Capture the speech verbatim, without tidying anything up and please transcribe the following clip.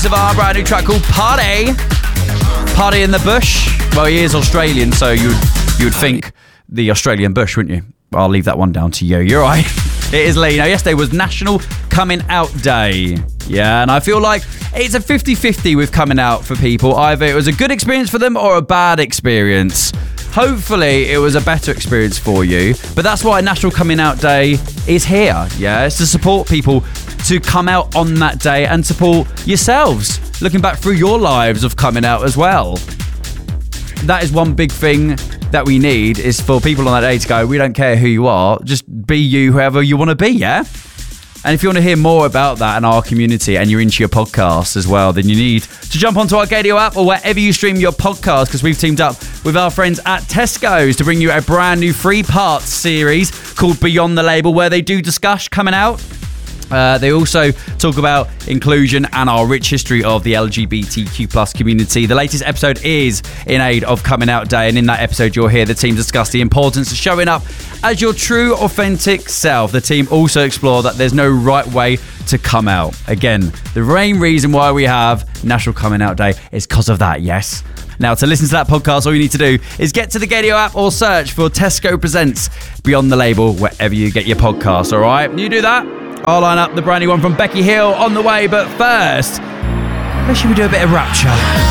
Of our brand new track called Party. Party in the Bush. Well, he is Australian, so you'd you'd think the Australian bush, wouldn't you? I'll leave that one down to you. You're right. It is Lee. Now, yesterday was National Coming Out Day. Yeah, and I feel like it's a fifty-fifty with coming out for people. Either it was a good experience for them or a bad experience. Hopefully, it was a better experience for you. But that's why National Coming Out Day is here. Yeah, it's to support people to come out on that day and support yourselves, looking back through your lives of coming out as well. That is one big thing that we need, is for people on that day to go, we don't care who you are, just be you, whoever you want to be, yeah? And if you want to hear more about that in our community and you're into your podcast as well, then you need to jump onto our Gadio app or wherever you stream your podcast, because we've teamed up with our friends at Tesco's to bring you a brand new three-part series called Beyond the Label, where they do discuss coming out. Uh, they also talk about inclusion and our rich history of the L G B T Q plus community. The latest episode is in aid of Coming Out Day, and in that episode you'll hear the team discuss the importance of showing up as your true, authentic self. The team also explore that there's no right way to come out. Again, the main reason why we have National Coming Out Day is because of that, yes? Now, to listen to that podcast, all you need to do is get to the Gadio app or search for Tesco Presents Beyond the Label wherever you get your podcast, all right? You do that, I'll line up the brand new one from Becky Hill on the way. But first, maybe we do a bit of Rapture.